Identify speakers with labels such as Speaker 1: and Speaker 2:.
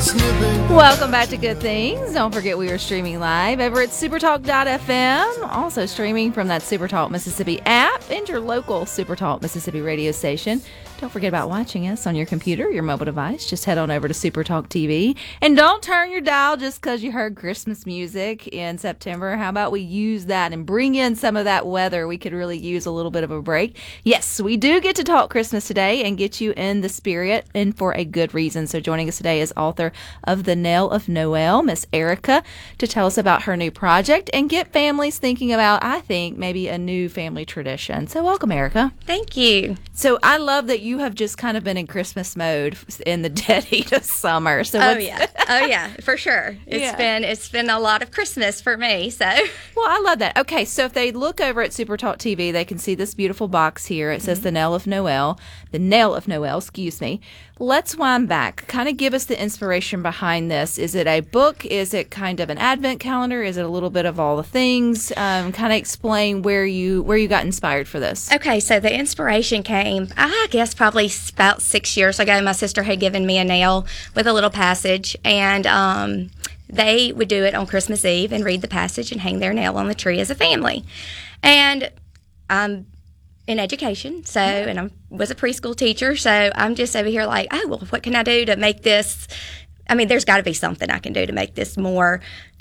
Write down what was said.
Speaker 1: Welcome back to Good Things. Don't forget we are streaming live over at supertalk.fm. Also streaming from that Supertalk Mississippi app and your local Supertalk Mississippi radio station. Don't forget about watching us on your computer, your mobile device. Just head on over to Supertalk TV. And don't turn your dial just because you heard Christmas music in September. How about we use that and bring in some of that weather? We could really use a little bit of a break. Yes, we do get to talk Christmas today and get you in the spirit, and for a good reason. So joining us today is author of The Knell of Noel, Miss Erica, to tell us about her new project and get families thinking about, I think, maybe a new family tradition. So welcome, Erica.
Speaker 2: Thank you.
Speaker 1: So I love that you have just kind of been in Christmas mode in the dead heat of summer. So
Speaker 2: oh yeah, for sure. It's been a lot of Christmas for me. So
Speaker 1: well, I love that. Okay, so if they look over at Supertalk TV, they can see this beautiful box here. It says The Knell of Noel. The Knell of Noel, excuse me. Let's wind back. Kind of give us the inspiration behind this. Is it a book? Is it kind of an advent calendar? Is it a little bit of all the things? Kind of explain where you got inspired for this.
Speaker 2: Okay, so the inspiration came, I guess, probably about 6 years ago. My sister had given me a nail with a little passage, and they would do it on Christmas Eve and read the passage and hang their nail on the tree as a family. And I'm in education, and I was a preschool teacher, so I'm just over here like, oh, well, what can I do to make this? I mean, there's got to be something I can do to make this more